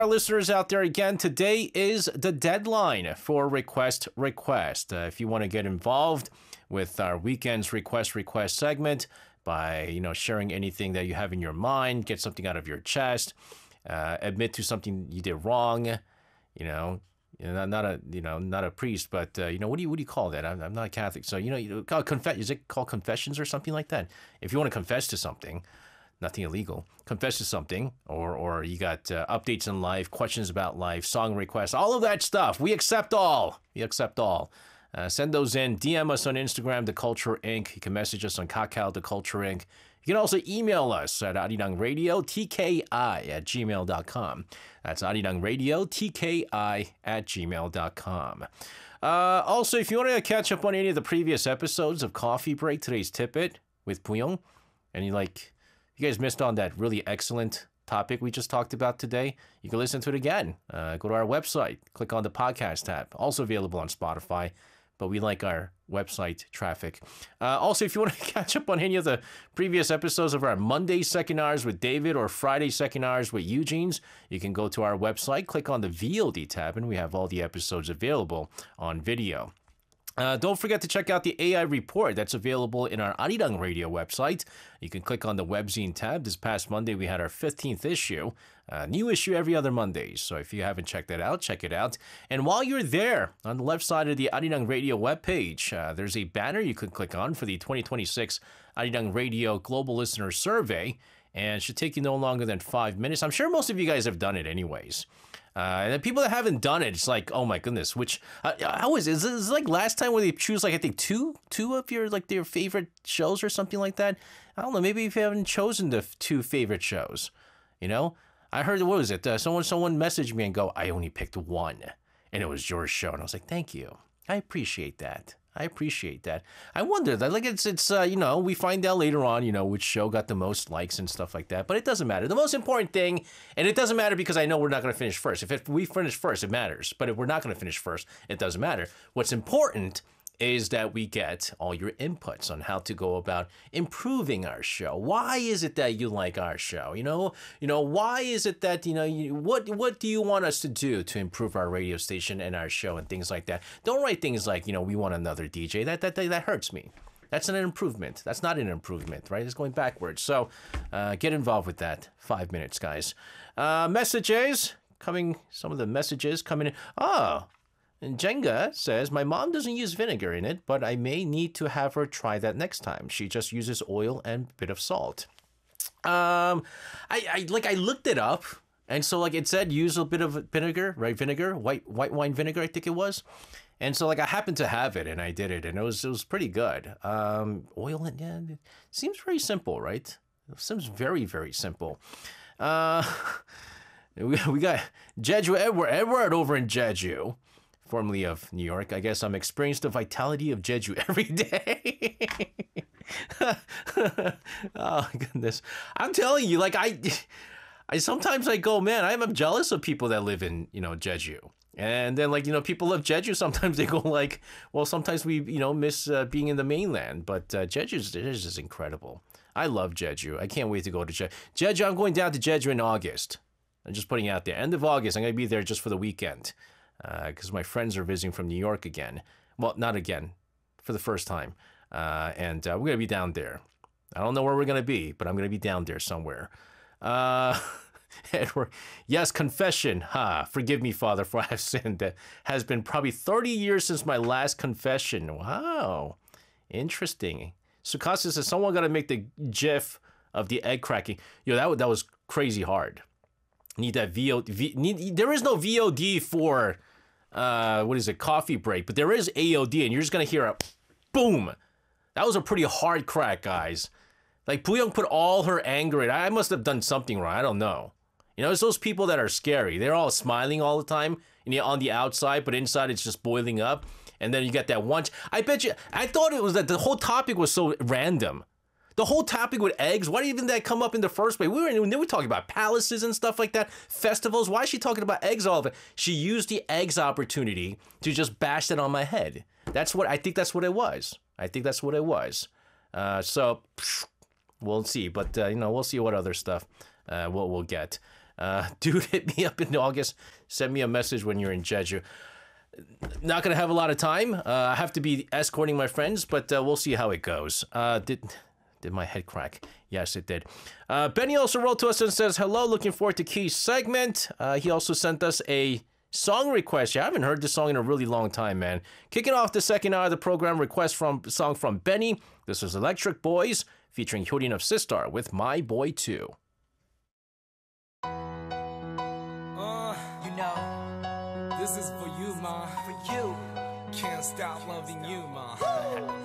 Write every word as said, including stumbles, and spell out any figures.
Our listeners out there again, today is the deadline for Request Request. Uh, if you want to get involved with our weekend's Request Request segment by, you know, sharing anything that you have in your mind, get something out of your chest, uh, admit to something you did wrong, you know, you know, not, not a, you know, not a priest, but uh, you know, what do you, what do you call that? I'm, I'm not a Catholic, so you know, you call confess. Is it called confessions or something like that? If you want to confess to something. Nothing illegal. Confess to something, or or you got uh, updates in life, questions about life, song requests, all of that stuff. We accept all. We accept all. Uh, send those in. D M us on Instagram, The Culture Incorporated. You can message us on Kakao, The Culture Incorporated. You can also email us at arirangradio, T K I at gmail dot com. That's arirangradio, T K I at gmail dot com. Uh, also, if you want to catch up on any of the previous episodes of Coffee Break, today's Tidbit with Puyong, and you like... you guys missed on that really excellent topic we just talked about today, you can listen to it again. Uh, go to our website, click on the podcast tab. Also available on Spotify, but we like our website traffic. Uh, also, if you want to catch up on any of the previous episodes of our Monday Second Hours with David or Friday Second Hours with Eugene's, you can go to our website, click on the V O D tab, and we have all the episodes available on video. Uh, don't forget to check out the A I report that's available in our Arirang Radio website. You can click on the webzine tab. This past Monday, we had our fifteenth issue. Uh, new issue every other Monday. So if you haven't checked that out, check it out. And while you're there, on the left side of the Arirang Radio webpage, uh, there's a banner you can click on for the twenty twenty-six Arirang Radio Global Listener Survey. And it should take you no longer than five minutes. I'm sure most of you guys have done it anyways. Uh, and the people that haven't done it, it's like, oh my goodness, which, uh, how is it? Is it like last time where they choose, like, I think two, two of your, like, their favorite shows or something like that? I don't know, maybe if you haven't chosen the two favorite shows, you know? I heard, what was it? Uh, someone, someone messaged me and go, I only picked one, and it was your show. And I was like, thank you. I appreciate that. I appreciate that. I wonder that, like, it's, it's uh, you know, we find out later on, you know, which show got the most likes and stuff like that, but it doesn't matter. The most important thing, and it doesn't matter because I know we're not going to finish first. If, if we finish first, it matters, but if we're not going to finish first, it doesn't matter. What's important is that we get all your inputs on how to go about improving our show. Why is it that you like our show? You know, you know, why is it that, you know, you, what what do you want us to do to improve our radio station and our show and things like that? Don't write things like, you know, we want another D J. That that that hurts me. That's an improvement. That's not an improvement, right? It's going backwards. So uh, get involved with that. Five minutes, guys. Uh, messages coming. Some of the messages coming in. Oh. And Jenga says, my mom doesn't use vinegar in it, but I may need to have her try that next time. She just uses oil and a bit of salt. Um, I, I like I looked it up, and so like it said use a bit of vinegar, right? Vinegar, white white wine vinegar, I think it was. And so like I happened to have it, and I did it, and it was it was pretty good. Um, oil and yeah, it seems very simple, right? It seems very very simple. Uh, we, we got Jeju Edward Edward over in Jeju. Formerly of New York. I guess I'm experiencing the vitality of Jeju every day. Oh, goodness. I'm telling you, like, I, I sometimes I go, man, I'm jealous of people that live in, you know, Jeju. And then, like, you know, people love Jeju. Sometimes they go like, well, sometimes we, you know, miss uh, being in the mainland. But uh, Jeju is just incredible. I love Jeju. I can't wait to go to Jeju. Jeju, I'm going down to Jeju in August. I'm just putting it out there. End of August, I'm going to be there just for the weekend. Because uh, my friends are visiting from New York again. Well, not again, for the first time. Uh, and uh, we're going to be down there. I don't know where we're going to be, but I'm going to be down there somewhere. Uh, Edward, yes, confession. Ha, forgive me, Father, for I have sinned. It has been probably thirty years since my last confession. Wow, interesting. Sukasa says, someone got to make the gif of the egg cracking. Yo, that, that was crazy hard. Need that V O D. V, need, there is no V O D for... Uh, what is it, coffee break, but there is A O D, and you're just gonna hear a boom. That was a pretty hard crack, guys. Like, Puyong put all her anger in. I must have done something wrong. I don't know. You know, it's those people that are scary. They're all smiling all the time, and you're on the outside, but inside it's just boiling up. And then you get that one. I bet you, I thought it was that the whole topic was so random. The whole topic with eggs, why did even that come up in the first place? We were, they were talking about palaces and stuff like that, festivals. Why is she talking about eggs all of it? She used the eggs opportunity to just bash it on my head. That's what, I think that's what it was. I think that's what it was. Uh, so, we'll see. But, uh, you know, we'll see what other stuff uh, we'll, we'll get. Uh, dude, hit me up in August. Send me a message when you're in Jeju. Not going to have a lot of time. Uh, I have to be escorting my friends, but uh, we'll see how it goes. Uh, did did my head crack? Yes, it did. Uh, Benny also wrote to us and says, hello, looking forward to Key's segment. Uh, he also sent us a song request. Yeah, I haven't heard this song in a really long time, man. Kicking off the second hour of the program, request from song from Benny. This is Electric Boys featuring Hyorin of Sistar with My Boy two. Uh, you know, this is for you, ma. For you. Can't stop loving you, ma.